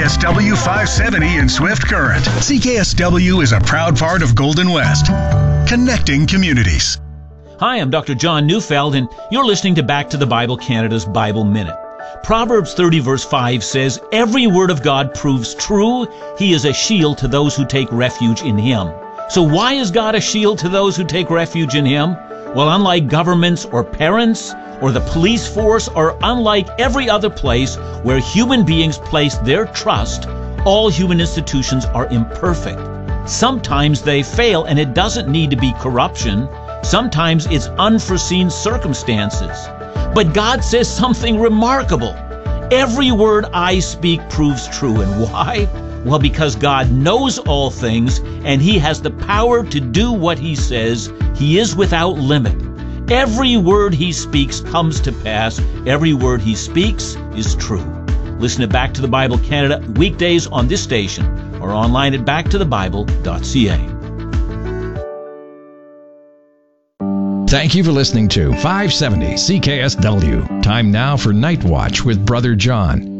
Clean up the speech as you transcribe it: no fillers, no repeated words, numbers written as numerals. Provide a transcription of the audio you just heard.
CKSW 570 in Swift Current. CKSW is a proud part of Golden West, connecting communities. Hi, I'm Dr. John Neufeld, and you're listening to Back to the Bible Canada's Bible Minute. Proverbs 30 verse 5 says, "Every word of God proves true. He is a shield to those who take refuge in Him." So why is God a shield to those who take refuge in Him? Well, unlike governments or parents or the police force, or unlike every other place where human beings place their trust, all human institutions are imperfect. Sometimes they fail, and it doesn't need to be corruption. Sometimes it's unforeseen circumstances. But God says something remarkable. Every word I speak proves true. And why? Well, because God knows all things, and He has the power to do what He says. He is without limit. Every word He speaks comes to pass. Every word He speaks is true. Listen to Back to the Bible Canada weekdays on this station or online at backtothebible.ca. Thank you for listening to 570 CKSW. Time now for Night Watch with Brother John.